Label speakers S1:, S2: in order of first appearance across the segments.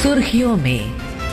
S1: सुर्खियों में।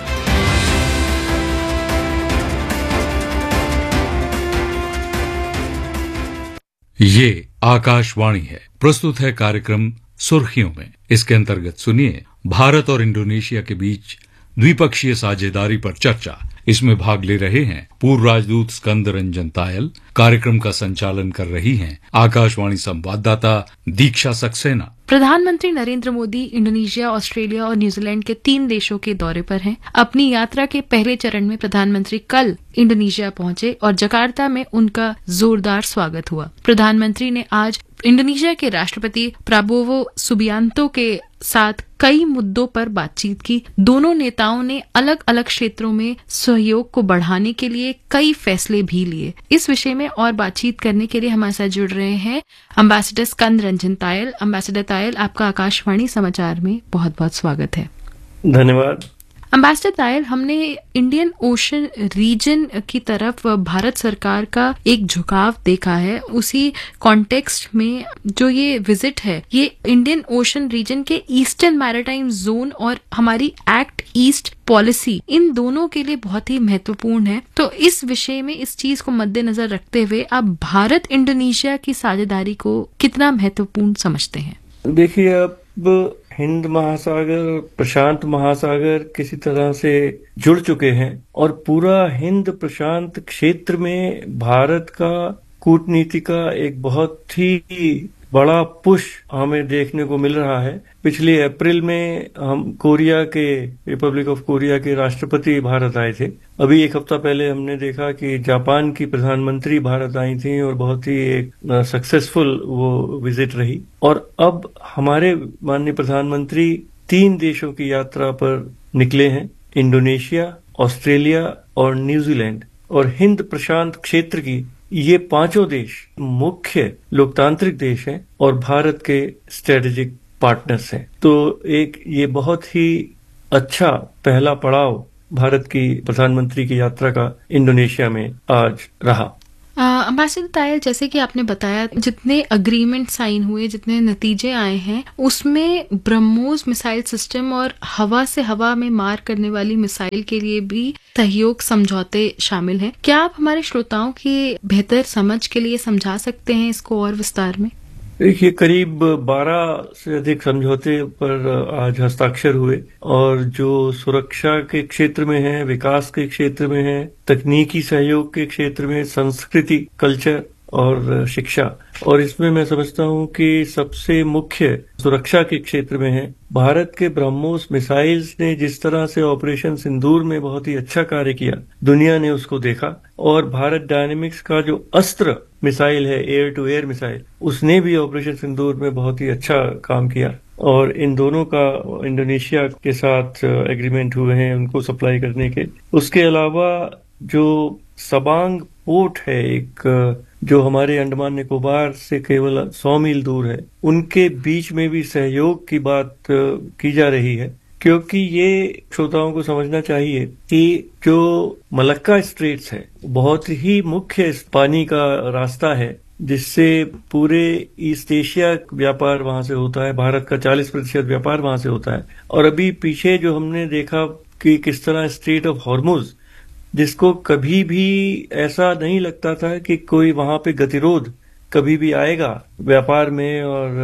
S2: ये आकाशवाणी है। प्रस्तुत है कार्यक्रम सुर्खियों में। इसके अंतर्गत सुनिए भारत और इंडोनेशिया के बीच द्विपक्षीय साझेदारी पर चर्चा। इसमें भाग ले रहे हैं पूर्व राजदूत स्कंद रंजन तायल। कार्यक्रम का संचालन कर रही हैं आकाशवाणी संवाददाता दीक्षा सक्सेना।
S3: प्रधानमंत्री नरेंद्र मोदी इंडोनेशिया, ऑस्ट्रेलिया और न्यूजीलैंड के 3 देशों के दौरे पर हैं। अपनी यात्रा के पहले चरण में प्रधानमंत्री कल इंडोनेशिया पहुंचे और जकार्ता में उनका जोरदार स्वागत हुआ। प्रधानमंत्री ने आज इंडोनेशिया के राष्ट्रपति प्राबोवो सुबियांतो के साथ कई मुद्दों पर बातचीत की। दोनों नेताओं ने अलग अलग क्षेत्रों में सहयोग को बढ़ाने के लिए कई फैसले भी लिए। इस विषय में और बातचीत करने के लिए हमारे साथ जुड़ रहे हैं एम्बेसडर स्कंद रंजन तायल। एम्बेसडर तायल, आपका आकाशवाणी समाचार में बहुत बहुत स्वागत है।
S4: धन्यवाद।
S3: एम्बेसडर तायल, हमने इंडियन ओशन रीजन की तरफ भारत सरकार का एक झुकाव देखा है। उसी कॉन्टेक्स्ट में जो ये विजिट है, ये इंडियन ओशन रीजन के ईस्टर्न मैरीटाइम जोन और हमारी एक्ट ईस्ट पॉलिसी, इन दोनों के लिए बहुत ही महत्वपूर्ण है। तो इस विषय में इस चीज को मद्देनजर रखते हुए आप भारत इंडोनेशिया की साझेदारी को कितना महत्वपूर्ण समझते हैं?
S4: देखिए, अब हिंद महासागर, प्रशांत महासागर किसी तरह से जुड़ चुके हैं और पूरा हिंद प्रशांत क्षेत्र में भारत का कूटनीति का एक बहुत ही बड़ा पुश हमें देखने को मिल रहा है। पिछले अप्रैल में हम रिपब्लिक ऑफ कोरिया के राष्ट्रपति भारत आए थे। अभी एक हफ्ता पहले हमने देखा कि जापान की प्रधानमंत्री भारत आई थी और बहुत ही एक सक्सेसफुल वो विजिट रही। और अब हमारे माननीय प्रधानमंत्री 3 देशों की यात्रा पर निकले हैं, इंडोनेशिया, ऑस्ट्रेलिया और न्यूजीलैंड। और हिंद प्रशांत क्षेत्र की ये 5 देश मुख्य लोकतांत्रिक देश हैं और भारत के स्ट्रेटेजिक पार्टनर्स हैं। तो एक ये बहुत ही अच्छा पहला पड़ाव भारत की प्रधानमंत्री की यात्रा का इंडोनेशिया में आज रहा।
S3: एम्बेसडर तायल, जैसे कि आपने बताया, जितने अग्रीमेंट साइन हुए, जितने नतीजे आए हैं, उसमें ब्रह्मोस मिसाइल सिस्टम और हवा से हवा में मार करने वाली मिसाइल के लिए भी सहयोग समझौते शामिल हैं। क्या आप हमारे श्रोताओं की बेहतर समझ के लिए समझा सकते हैं इसको और विस्तार में?
S4: देखिए, करीब 12 से अधिक समझौते पर आज हस्ताक्षर हुए और जो सुरक्षा के क्षेत्र में है, विकास के क्षेत्र में है, तकनीकी सहयोग के क्षेत्र में, संस्कृति, कल्चर और शिक्षा। और इसमें मैं समझता हूं कि सबसे मुख्य सुरक्षा के क्षेत्र में है। भारत के ब्रह्मोस मिसाइल्स ने जिस तरह से ऑपरेशन सिंदूर में बहुत ही अच्छा कार्य किया, दुनिया ने उसको देखा। और भारत डायनेमिक्स का जो अस्त्र मिसाइल है, एयर टू एयर मिसाइल, उसने भी ऑपरेशन सिंदूर में बहुत ही अच्छा काम किया। और इन दोनों का इंडोनेशिया के साथ एग्रीमेंट हुए हैं उनको सप्लाई करने के। उसके अलावा जो सबांग पोर्ट है, एक जो हमारे अंडमान निकोबार से केवल 100 मील दूर है, उनके बीच में भी सहयोग की बात की जा रही है। क्योंकि ये श्रोताओं को समझना चाहिए कि जो मलक्का स्ट्रेट्स है, बहुत ही मुख्य पानी का रास्ता है जिससे पूरे ईस्ट एशिया व्यापार वहां से होता है। भारत का 40% व्यापार वहां से होता है। और अभी पीछे जो हमने देखा कि किस तरह स्ट्रेट ऑफ हॉर्मुज, जिसको कभी भी ऐसा नहीं लगता था कि कोई वहां पे गतिरोध कभी भी आएगा व्यापार में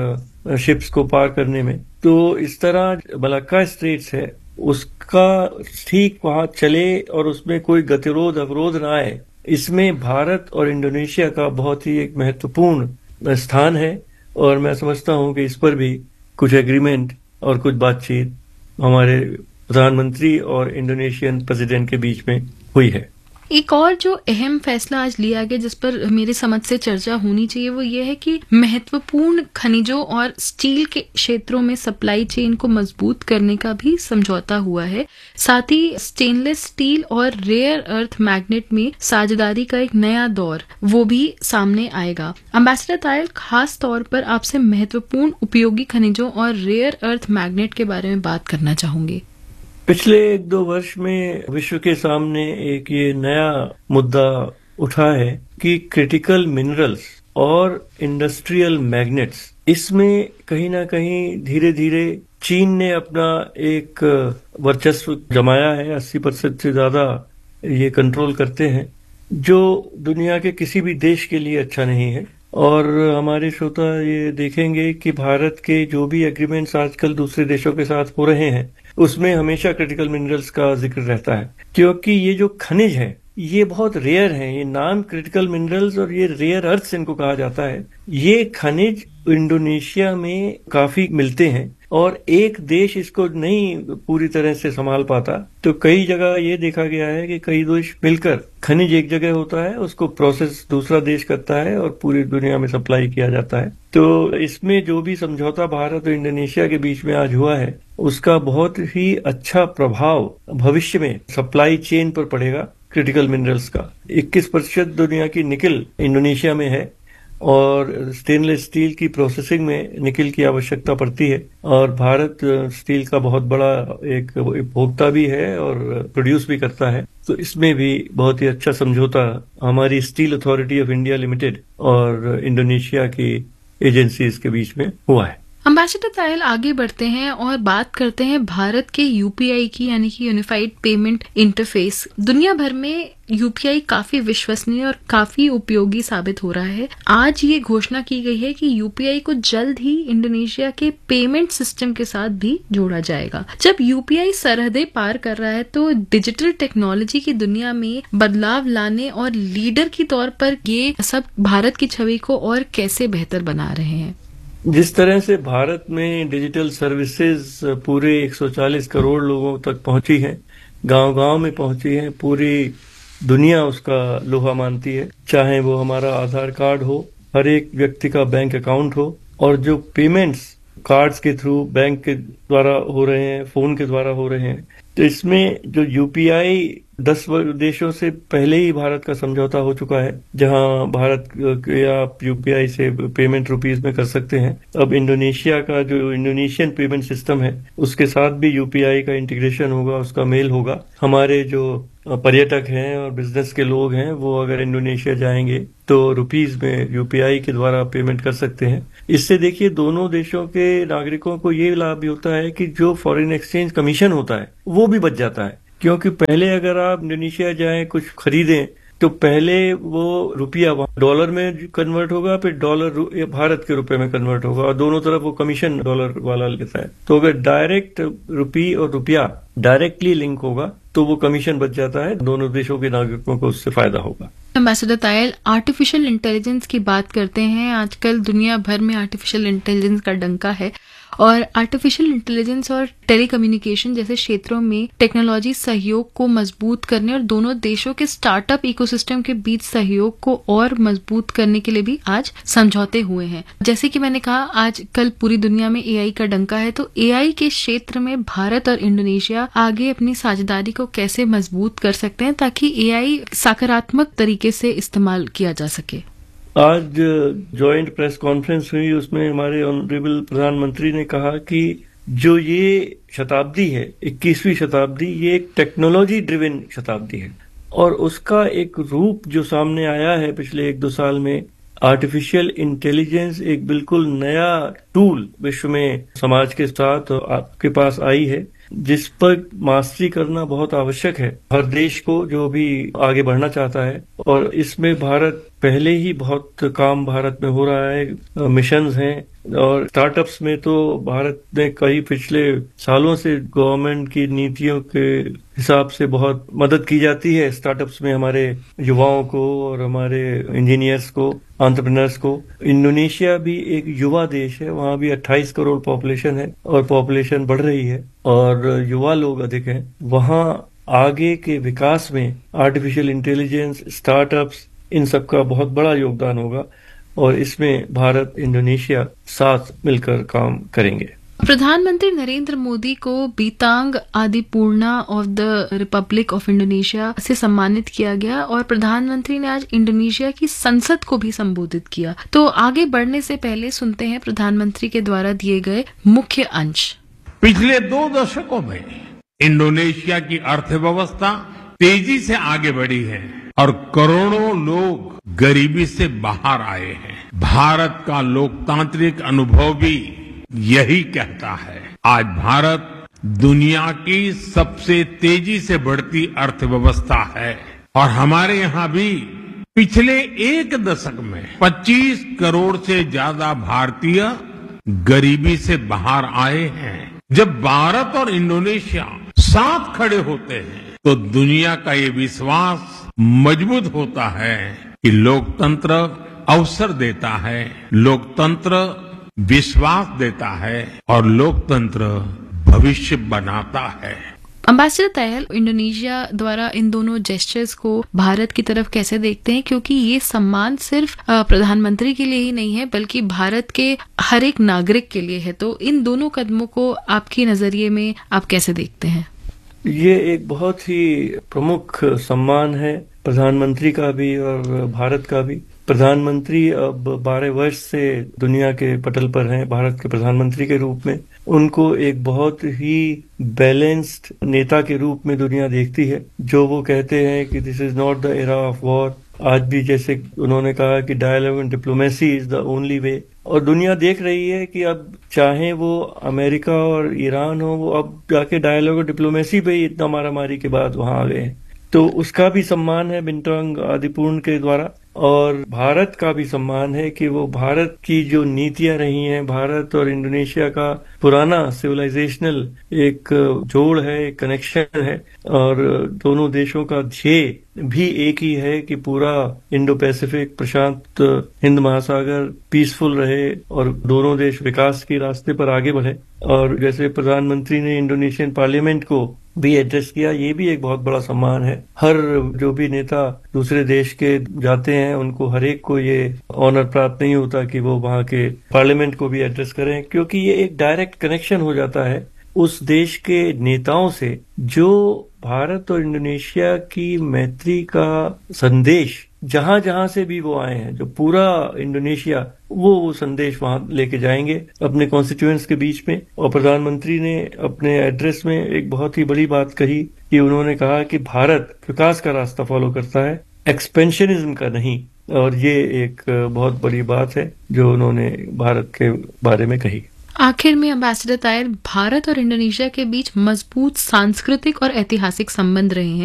S4: और शिप्स को पार करने में, तो इस तरह मलक्का स्ट्रेट्स है, उसका ठीक वहां चले और उसमें कोई गतिरोध अवरोध ना आए। इसमें भारत और इंडोनेशिया का बहुत ही एक महत्वपूर्ण स्थान है। और मैं समझता हूं कि इस पर भी कुछ एग्रीमेंट और कुछ बातचीत हमारे प्रधानमंत्री और इंडोनेशियन प्रेसिडेंट के बीच में हुई है।
S3: एक और जो अहम फैसला आज लिया गया, जिस पर मेरी समझ से चर्चा होनी चाहिए, वो ये है कि महत्वपूर्ण खनिजों और स्टील के क्षेत्रों में सप्लाई चेन को मजबूत करने का भी समझौता हुआ है। साथ ही स्टेनलेस स्टील और रेयर अर्थ मैग्नेट में साझेदारी का एक नया दौर वो भी सामने आएगा। एम्बेसडर तायल, खास तौर पर आपसे महत्वपूर्ण उपयोगी खनिजों और रेयर अर्थ मैग्नेट के बारे में बात करना चाहूंगी।
S4: पिछले 1-2 वर्ष में विश्व के सामने एक ये नया मुद्दा उठा है कि क्रिटिकल मिनरल्स और इंडस्ट्रियल मैग्नेट्स, इसमें कहीं ना कहीं धीरे धीरे चीन ने अपना एक वर्चस्व जमाया है, 80% से ज्यादा ये कंट्रोल करते हैं, जो दुनिया के किसी भी देश के लिए अच्छा नहीं है। और हमारे श्रोता ये देखेंगे कि भारत के जो भी एग्रीमेंट्स आजकल दूसरे देशों के साथ हो रहे हैं, उसमें हमेशा क्रिटिकल मिनरल्स का जिक्र रहता है, क्योंकि ये जो खनिज है ये बहुत रेयर है। ये नॉन क्रिटिकल मिनरल्स और ये रेयर अर्थ्स इनको कहा जाता है। ये खनिज इंडोनेशिया में काफी मिलते हैं और एक देश इसको नहीं पूरी तरह से संभाल पाता, तो कई जगह ये देखा गया है कि कई देश मिलकर, खनिज एक जगह होता है, उसको प्रोसेस दूसरा देश करता है और पूरी दुनिया में सप्लाई किया जाता है। तो इसमें जो भी समझौता भारत और इंडोनेशिया के बीच में आज हुआ है, उसका बहुत ही अच्छा प्रभाव भविष्य में सप्लाई चेन पर पड़ेगा। क्रिटिकल मिनरल्स का 21% दुनिया की निकल इंडोनेशिया में है और स्टेनलेस स्टील की प्रोसेसिंग में निकल की आवश्यकता पड़ती है, और भारत स्टील का बहुत बड़ा एक उपभोक्ता भी है और प्रोड्यूस भी करता है। तो इसमें भी बहुत ही अच्छा समझौता हमारी steel authority of India limited और इंडोनेशिया की एजेंसीज के बीच में हुआ है।
S3: एम्बेसडर तायल, आगे बढ़ते हैं और बात करते हैं भारत के यूपीआई की, यानी कि यूनिफाइड पेमेंट इंटरफेस। दुनिया भर में यूपीआई काफी विश्वसनीय और काफी उपयोगी साबित हो रहा है। आज ये घोषणा की गई है कि यूपीआई को जल्द ही इंडोनेशिया के पेमेंट सिस्टम के साथ भी जोड़ा जाएगा। जब यूपीआई सरहदें पार कर रहा है, तो डिजिटल टेक्नोलॉजी की दुनिया में बदलाव लाने और लीडर के तौर पर ये सब भारत की छवि को और कैसे बेहतर बना रहे हैं?
S4: जिस तरह से भारत में डिजिटल सर्विसेज पूरे 140 करोड़ लोगों तक पहुंची हैं, गांव-गांव में पहुंची हैं, पूरी दुनिया उसका लोहा मानती है, चाहे वो हमारा आधार कार्ड हो, हर एक व्यक्ति का बैंक अकाउंट हो, और जो पेमेंट्स कार्ड्स के थ्रू बैंक के द्वारा हो रहे हैं, फोन के द्वारा हो रहे हैं। तो इसमें जो यूपीआई 10 देशों से पहले ही भारत का समझौता हो चुका है, जहां भारत के आप यूपीआई से पेमेंट रुपीस में कर सकते हैं। अब इंडोनेशिया का जो इंडोनेशियन पेमेंट सिस्टम है, उसके साथ भी यूपीआई का इंटीग्रेशन होगा, उसका मेल होगा। हमारे जो पर्यटक हैं और बिजनेस के लोग हैं, वो अगर इंडोनेशिया जाएंगे तो रुपीस में यूपीआई के द्वारा पेमेंट कर सकते हैं। इससे देखिए, दोनों देशों के नागरिकों को ये लाभ भी होता है कि जो फॉरेन एक्सचेंज कमीशन होता है वो भी बच जाता है, क्योंकि पहले अगर आप इंडोनेशिया जाएं कुछ खरीदें तो पहले वो रुपया डॉलर में कन्वर्ट होगा, फिर डॉलर भारत के रुपए में कन्वर्ट होगा, और दोनों तरफ वो कमीशन डॉलर वाला लेता है। तो अगर डायरेक्ट रुपी और रुपया डायरेक्टली लिंक होगा तो वो कमीशन बच जाता है, दोनों देशों के नागरिकों को उससे फायदा होगा।
S3: एम्बेसडर तायल, आर्टिफिशियल इंटेलिजेंस की बात करते हैं। आजकल दुनिया भर में आर्टिफिशियल इंटेलिजेंस का डंका है, और आर्टिफिशियल इंटेलिजेंस और टेलीकम्युनिकेशन जैसे क्षेत्रों में टेक्नोलॉजी सहयोग को मजबूत करने और दोनों देशों के स्टार्टअप इकोसिस्टम के बीच सहयोग को और मजबूत करने के लिए भी आज समझौते हुए हैं। जैसे कि मैंने कहा, आज कल पूरी दुनिया में एआई का डंका है, तो एआई के क्षेत्र में भारत और इंडोनेशिया आगे अपनी साझेदारी को कैसे मजबूत कर सकते हैं ताकि एआई सकारात्मक तरीके से इस्तेमाल किया जा सके?
S4: आज जॉइंट प्रेस कॉन्फ्रेंस हुई, उसमें हमारे ऑनरेबल प्रधानमंत्री ने कहा कि जो ये शताब्दी है, 21वीं शताब्दी, ये एक टेक्नोलॉजी ड्रिवन शताब्दी है, और उसका एक रूप जो सामने आया है पिछले 1-2 साल में, आर्टिफिशियल इंटेलिजेंस एक बिल्कुल नया टूल विश्व में समाज के साथ आपके पास आई है, जिस पर मास्टरी करना बहुत आवश्यक है हर देश को जो भी आगे बढ़ना चाहता है। और इसमें भारत पहले ही बहुत काम भारत में हो रहा है, मिशंस हैं, और स्टार्टअप्स में तो भारत ने कई पिछले सालों से गवर्नमेंट की नीतियों के हिसाब से बहुत मदद की जाती है स्टार्टअप्स में, हमारे युवाओं को और हमारे इंजीनियर्स को, एंटरप्रेन्योर्स को। इंडोनेशिया भी एक युवा देश है, वहां भी 28 करोड़ पॉपुलेशन है और पॉपुलेशन बढ़ रही है और युवा लोग अधिक हैं। वहां आगे के विकास में आर्टिफिशियल इंटेलिजेंस, स्टार्टअप्स, इन सब का बहुत बड़ा योगदान होगा, और इसमें भारत इंडोनेशिया साथ मिलकर काम करेंगे।
S3: प्रधानमंत्री नरेंद्र मोदी को बीतांग आदिपूर्णा of the Republic of Indonesia से सम्मानित किया गया, और प्रधानमंत्री ने आज इंडोनेशिया की संसद को भी संबोधित किया। तो आगे बढ़ने से पहले सुनते हैं प्रधानमंत्री के द्वारा दिए गए मुख्य अंश।
S1: पिछले 2 दशकों में इंडोनेशिया की अर्थव्यवस्था तेजी से आगे बढ़ी है और करोड़ों लोग गरीबी से बाहर आए हैं। भारत का लोकतांत्रिक अनुभव भी यही कहता है। आज भारत दुनिया की सबसे तेजी से बढ़ती अर्थव्यवस्था है और हमारे यहाँ भी पिछले एक दशक में 25 करोड़ से ज्यादा भारतीय गरीबी से बाहर आए हैं। जब भारत और इंडोनेशिया साथ खड़े होते हैं तो दुनिया का ये विश्वास मजबूत होता है कि लोकतंत्र अवसर देता है, लोकतंत्र विश्वास देता है और लोकतंत्र भविष्य बनाता है।
S3: अम्बेसडर तायल, इंडोनेशिया द्वारा इन दोनों जेस्चर्स को भारत की तरफ कैसे देखते हैं, क्योंकि ये सम्मान सिर्फ प्रधानमंत्री के लिए ही नहीं है बल्कि भारत के हर एक नागरिक के लिए है। तो इन दोनों कदमों को आपके नजरिए में आप कैसे देखते हैं?
S4: ये एक बहुत ही प्रमुख सम्मान है, प्रधानमंत्री का भी और भारत का भी। प्रधानमंत्री अब 12 वर्ष से दुनिया के पटल पर हैं भारत के प्रधानमंत्री के रूप में। उनको एक बहुत ही बैलेंस्ड नेता के रूप में दुनिया देखती है। जो वो कहते हैं कि this is not the era of war, आज भी जैसे उन्होंने कहा कि dialogue and diplomacy is the only way. और दुनिया देख रही है कि अब चाहे वो अमेरिका और ईरान हो, वो अब जाके डायलॉग और डिप्लोमेसी पे ही इतना मारामारी के बाद वहां आ गए हैं। तो उसका भी सम्मान है बिंटोंग आदिपूर्ण के द्वारा। और भारत का भी सम्मान है कि वो भारत की जो नीतियां रही हैं, भारत और इंडोनेशिया का पुराना सिविलाइजेशनल एक जोड़ है, एक कनेक्शन है और दोनों देशों का ध्येय भी एक ही है कि पूरा इंडो पैसिफिक प्रशांत हिंद महासागर पीसफुल रहे और दोनों देश विकास के रास्ते पर आगे बढ़े। और जैसे प्रधानमंत्री ने इंडोनेशियन पार्लियामेंट को भी एड्रेस किया, ये भी एक बहुत बड़ा सम्मान है। हर जो भी नेता दूसरे देश के जाते हैं उनको हर एक को ये ऑनर प्राप्त नहीं होता कि वो वहां के पार्लियामेंट को भी एड्रेस करें, क्योंकि ये एक डायरेक्ट कनेक्शन हो जाता है उस देश के नेताओं से जो भारत और इंडोनेशिया की मैत्री का संदेश जहां जहां से भी वो आए हैं, जो पूरा इंडोनेशिया वो संदेश वहां लेके जाएंगे अपने कॉन्स्टिट्यूएंट्स के बीच में। और प्रधानमंत्री ने अपने एड्रेस में एक बहुत ही बड़ी बात कही कि उन्होंने कहा कि भारत विकास का रास्ता फॉलो करता है, एक्सपेंशनिज्म का नहीं। और ये एक बहुत बड़ी बात है जो उन्होंने भारत के बारे में कही।
S3: आखिर में अम्बेसडर तायल, भारत और इंडोनेशिया के बीच मजबूत सांस्कृतिक और ऐतिहासिक संबंध रहे हैं।